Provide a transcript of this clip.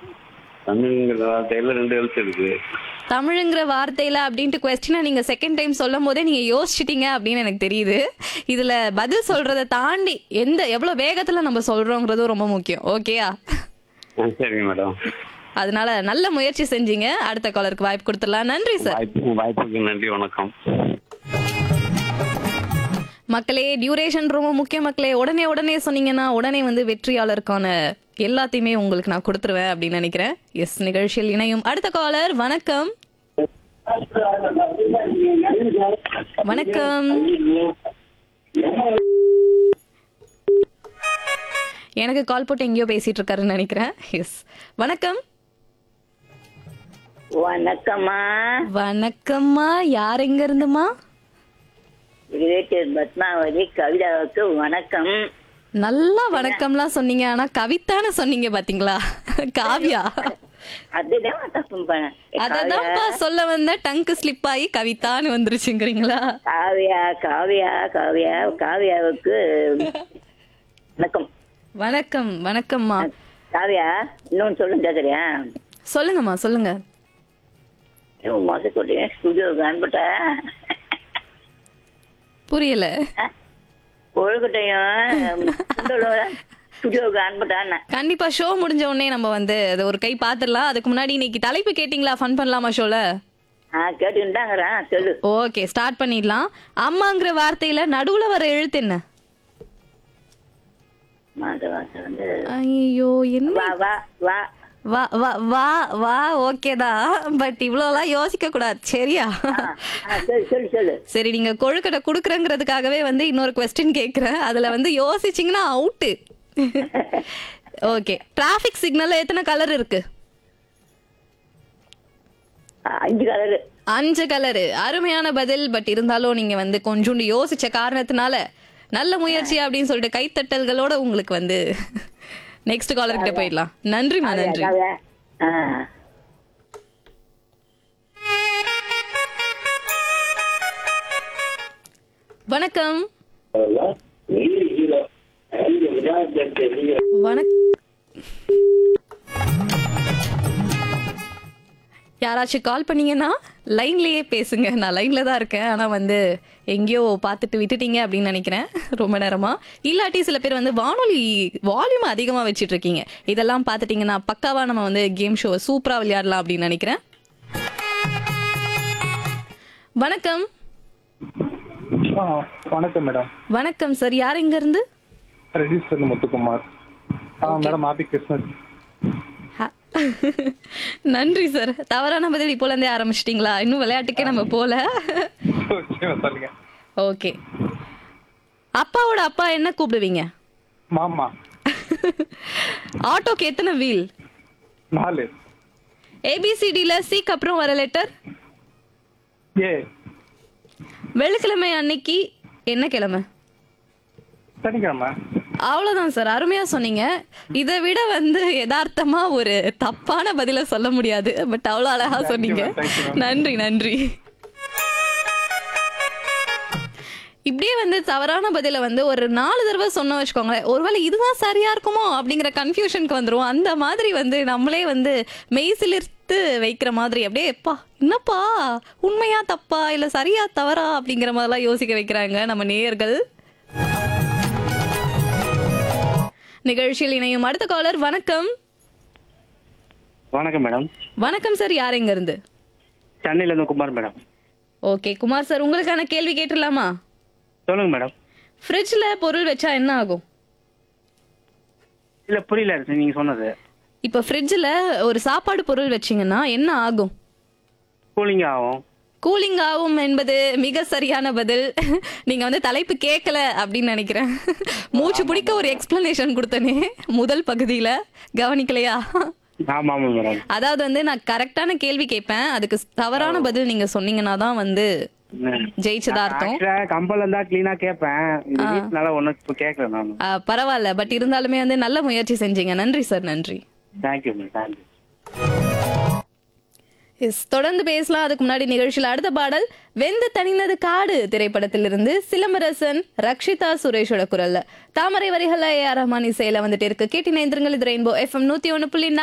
தமிழ்ங்கிற வார்த்தையில 2 எழுத்து இருக்கு. தமிழுங்கிற வார்த்தையில அப்படின்ட்டு கொஸ்டினை நீங்க செகண்ட் டைம் சொல்லும் போதே நீங்க யோசிச்சிட்டீங்க அப்படின்னு எனக்கு தெரியுது. இதுல பதில் சொல்றதை தாண்டி எவ்வளவு வேகத்துல நம்ம சொல்றோங்கிறதும் ரொம்ப முக்கியம். ஓகேயா? சரிங்க மேடம். அதனால நல்ல முயற்சி செஞ்சீங்க. அடுத்த காலருக்கு வாய்ப்பு கொடுத்துடலாம். நன்றி சார். வாய்ப்புக்கு நன்றி, வணக்கம். மக்களே, டியூரேஷன் ரொம்ப முக்கியம் மக்களே. உடனே சொன்னீங்கன்னா உடனே வந்து வெற்றியாளருக்கான எல்லாத்தையுமே உங்களுக்கு நான் கொடுத்துருவேன் அப்படின்னு நினைக்கிறேன். எஸ், நிகழ்ச்சியில் இணையும் அடுத்த காலர். வணக்கம். வணக்கம். எனக்கு கால் போட்டு எங்கேயோ பேசிட்டு இருக்காருன்னு நினைக்கிறேன். எஸ், வணக்கம். வணக்கம்மா. வணக்கம்மா. யார் எங்க இருந்துமா? பத்மாவதி கவிதாவுக்கு வணக்கம். நல்லா வணக்கம்லாம் சொன்னீங்க. ஆனா கவிதான்னு சொன்னீங்க பாத்தீங்களா? காவியா. அதுதான் தப்பு பண்ணேன். அததான்ப்பா சொல்ல வந்த, டங்கு ஸ்லிப் ஆகி கவிதான்னு வந்துருச்சுங்கிறீங்களா? காவியா காவியா காவியா காவியாவுக்கு வணக்கம். வணக்கம். வணக்கம்மா. காவியா, இன்னொன்னு சொல்லுங்க கேக்குறியா? சொல்லுங்கம்மா, சொல்லுங்க. மொசக்கொட்டி ஸ்டுடியோவுக்கு அனுப்பிட்டேன். புரியல. கொழுக்கட்டையும் ஸ்டுடியோவுக்கு அனுப்பிட்டேன். கண்டிப்பா ஷோ முடிஞ்ச உடனே நம்ம வந்து அது ஒரு கை பாத்துடலாம். அதுக்கு முன்னாடி இன்னைக்கு தலைப்பு கேட்டீங்களா? ஃபன் பண்ணலாமா ஷோல? கேட்டுக்கிட்டாங்கிறேன். சொல்லு. ஓகே, ஸ்டார்ட் பண்ணிடலாம். அம்மாங்கிற வார்த்தையில நடுவுல வர எழுத்து என்ன? வந்து ஐயோ, என்ன? வா வா வா வா வா வா வா. ஓகேதான், பட் இவ்வளோலாம் யோசிக்க கூடாது. சரியா? சொல்லு சொல்லு. சரி, நீங்க கொழுக்கட்டை குடுக்குறங்கிறதுக்காகவே வந்து இன்னொரு கொஸ்டின் கேக்குறேன். அதுல வந்து யோசிச்சீங்கன்னா அவுட்டு. ஓகே, டிராபிக் சிக்னல்ல எத்தனை கலர் இருக்கு? 5 கலரு. 5 கலரு. அருமையான பதில். பட் இருந்தாலும் நீங்க வந்து கொஞ்சோண்டு யோசிச்ச காரணத்தினால நல்ல முயற்சி அப்படின்னு சொல்லிட்டு கைத்தட்டல்களோட உங்களுக்கு வந்து நெக்ஸ்ட் காலர் கிட்ட போயிடலாம். நன்றிமா, நன்றி. வணக்கம். யாராச்சும் கால் பண்ணீங்கன்னா லைன்லயே பேசுங்க. நான் லைன்ல தான் இருக்கேன். ஆனா வந்து எங்கேயோ பார்த்துட்டு விட்டுட்டீங்க அப்படின்னு நினைக்கிறேன் ரொம்ப நேரமா. இல்லாட்டி சில பேர் வந்து வானொலி வால்யூம் அதிகமா வச்சிட்டு இருக்கீங்க. இதெல்லாம் பார்த்துட்டீங்கன்னா பக்காவா நம்ம வந்து கேம் ஷோ சூப்பரா விளையாடலாம் அப்படின்னு நினைக்கிறேன். வணக்கம். வணக்கம் மேடம். வணக்கம் சார். யார் எங்க இருந்து? Register Muthukumar. Madam happy Christmas. நன்றி சார். தவறான பதில் இப்போல இருந்தே ஆரம்பிச்சிட்டீங்களா? இன்னும் விளையாட்டுக்கே நம்ம போல. ஓகே, அப்பாவோட அப்பா என்ன கூப்பிடுவீங்க? மாமா. ஆட்டோக்கு எத்தனை வீல்? 4. ஏபிசிடில சிக்கு அப்புறம் வர லெட்டர்? ஏ. வெள்ளிக்கிழமை அன்னைக்கு என்ன கிழமை? சனிக்கிழமை. அவ்வளவுதான் சார். அருமையா சொன்னீங்க. இதை விட வந்து யதார்த்தமா ஒரு தப்பான பதில சொல்ல முடியாது. பட் அவ்வளவு அழகா சொன்னீங்க. நன்றி, நன்றி. இப்படியே வந்து தவறான பதில வந்து ஒரு 4 தடவை சொன்ன வச்சுக்கோங்களேன், ஒருவேளை இதுதான் சரியா இருக்குமோ அப்படிங்கிற கன்ஃபியூஷனுக்கு வந்துரும். அந்த மாதிரி வந்து நம்மளே வந்து மெய்சிலிர்த்து வைக்கிற மாதிரி அப்படியே எப்பா என்னப்பா உண்மையா தப்பா இல்ல சரியா தவறா அப்படிங்கிற மாதிரிலாம் யோசிக்க வைக்கிறாங்க நம்ம நேயர்கள். நிகழ்ச்சியில் இணையும் அடுத்த காலர். வணக்கம். வணக்கம் மேடம். வணக்கம் சார். யார் எங்க இருந்து? சென்னையில இருந்து Kumar madam. Okay Kumar sir, உங்களுக்கான கேள்வி கேட்டுடலாமா? சொல்லுங்க மேடம். ஃப்ரிட்ஜ்ல பொருள் வச்சா என்ன ஆகும்? இல்ல புரியல நீங்க சொன்னது. இப்ப ஃப்ரிட்ஜ்ல ஒரு சாப்பாடு பொருள் வச்சீங்கன்னா என்ன ஆகும்? கூலிங் ஆகும். கூலிங் ஆகும் என்பது மிக சரியான பதில். நீங்க வந்து தலைப்பு கேட்கல அப்படின்னு நினைக்கிறேன். மூச்சு பிடிக்க ஒரு எக்ஸ்பிளனேஷன் கொடுத்தனே முதல் பகுதியில, கவனிக்கலையா? அதாவது வந்து நான் கரெக்டான கேள்வி கேட்பேன், அதுக்கு தவறான பதில் நீங்க சொன்னீங்கன்னா தான் வந்து ஜெயிச்சதா அர்த்தம். கம்பல்ல கிளீனா கேட்பேன், பரவாயில்ல. பட் இருந்தாலுமே வந்து நல்ல முயற்சி செஞ்சீங்க. நன்றி சார். நன்றி. தொடர்ந்து பேசலாம். அதுக்கு முன்னாடி நிகழ்ச்சியில் அடுத்த பாடல் வெந்து தணினது காடு திரைப்படத்திலிருந்து சிலம்பரசன் ரக்ஷிதா சுரேஷோட குரல்ல தாமரை வரிகள் AR ரஹ்மான் இசையில வந்துட்டு இருக்கு. கேட்டின இது ரெயின்போ FM 101.4.